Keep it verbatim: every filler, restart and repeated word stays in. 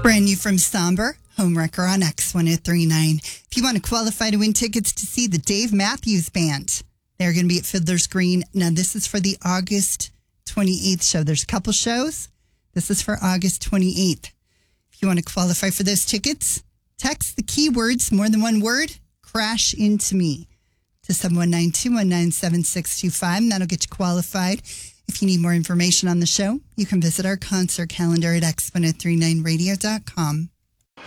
Brand new from Somber, Homewrecker on X one oh three nine. If you want to qualify to win tickets to see the Dave Matthews Band, they're going to be at Fiddler's Green. Now, this is for the August twenty-eighth show. There's a couple shows. This is for August twenty-eighth. If you want to qualify for those tickets, text the keywords, more than one word, Crash Into Me, to seven one nine, two one nine, seven six two five, and that'll get you qualified. If you need more information on the show, you can visit our concert calendar at x one oh three nine radio dot com.